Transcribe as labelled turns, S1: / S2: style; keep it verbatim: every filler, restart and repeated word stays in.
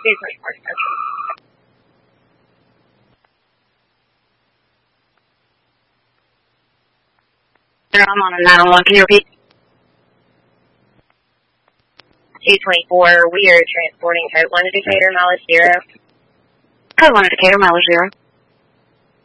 S1: two twenty-four. I'm on a nine one one. Can you repeat? two twenty-four. We are transporting code one to Decatur, mileage zero. Code one to Decatur, mileage zero.